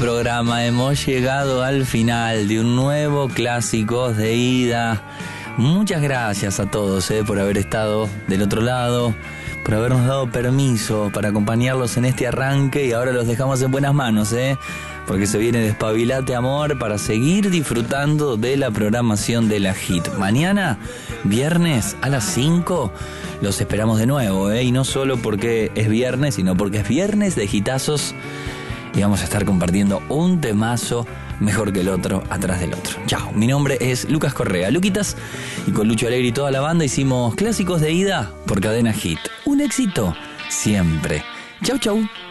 Programa, hemos llegado al final de un nuevo Clásicos de Ida. Muchas gracias a todos por haber estado del otro lado, por habernos dado permiso para acompañarlos en este arranque, y ahora los dejamos en buenas manos, porque se viene Despabilate Amor para seguir disfrutando de la programación de la Hit. Mañana, viernes a las 5, los esperamos de nuevo, y no solo porque es viernes, sino porque es viernes de hitazos. Y vamos a estar compartiendo un temazo mejor que el otro, atrás del otro. Chao, mi nombre es Lucas Correa, Luquitas, y con Lucho Alegre y toda la banda hicimos Clásicos de Ida por Cadena Hit. Un éxito siempre. Chau, chau.